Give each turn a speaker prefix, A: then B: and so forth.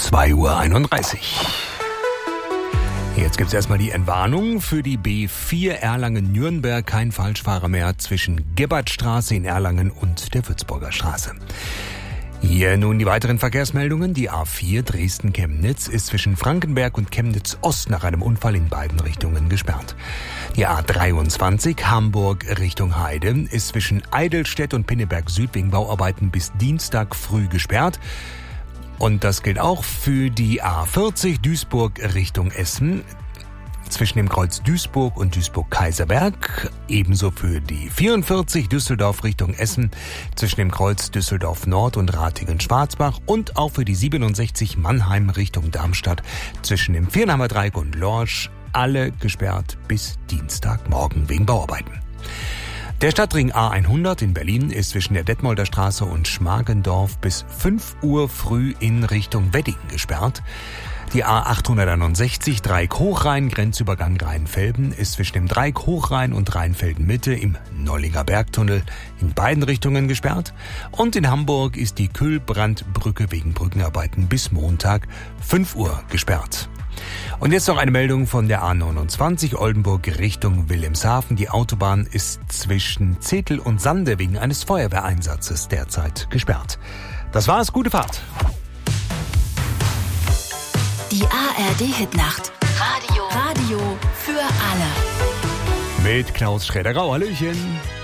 A: 2:31 Uhr. Jetzt gibt es erstmal die Entwarnung für die B4 Erlangen-Nürnberg. Kein Falschfahrer mehr zwischen Gebhardtstraße in Erlangen und der Würzburger Straße. Hier nun die weiteren Verkehrsmeldungen. Die A4 Dresden-Chemnitz ist zwischen Frankenberg und Chemnitz-Ost nach einem Unfall in beiden Richtungen gesperrt. Die A23 Hamburg Richtung Heide ist zwischen Eidelstedt und Pinneberg Süd wegen Bauarbeiten bis Dienstag früh gesperrt. Und das gilt auch für die A40 Duisburg Richtung Essen zwischen dem Kreuz Duisburg und Duisburg-Kaiserberg. Ebenso für die 44 Düsseldorf Richtung Essen zwischen dem Kreuz Düsseldorf Nord und Ratingen-Schwarzbach. Und auch für die 67 Mannheim Richtung Darmstadt zwischen dem Viernheimer Dreieck und Lorsch. Alle gesperrt bis Dienstagmorgen wegen Bauarbeiten. Der Stadtring A100 in Berlin ist zwischen der Detmolder Straße und Schmargendorf bis 5 Uhr früh in Richtung Wedding gesperrt. Die A861 Dreieck-Hochrhein, Grenzübergang Rheinfelden, ist zwischen dem Dreieck-Hochrhein und Rheinfelden-Mitte im Nollinger Bergtunnel in beiden Richtungen gesperrt. Und in Hamburg ist die Kühlbrandbrücke wegen Brückenarbeiten bis Montag 5 Uhr gesperrt. Und jetzt noch eine Meldung von der A29 Oldenburg Richtung Wilhelmshaven. Die Autobahn ist zwischen Zetel und Sande wegen eines Feuerwehreinsatzes derzeit gesperrt. Das war's, gute Fahrt.
B: Die ARD-Hitnacht. Radio für alle.
A: Mit Klaus Schroeder-Rau. Hallöchen.